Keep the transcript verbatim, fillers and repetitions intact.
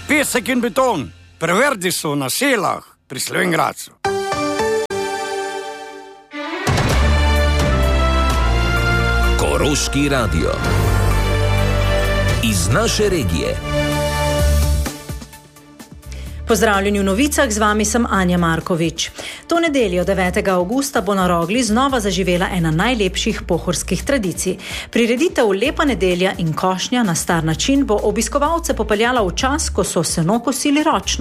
pesek in beton. Preverdi so na selah pri Slovenj Gradcu. Koroški radio. Iz naše regije. Pozdravljeni v novicah, z vami sem Anja Markovič. To nedeljo, devetega avgusta, bo na Rogli znova zaživela ena najlepših pohorskih tradicij. Prireditev Lepa nedelja in košnja na star način bo obiskovalce popeljala v čas, ko so seno kosili ročno.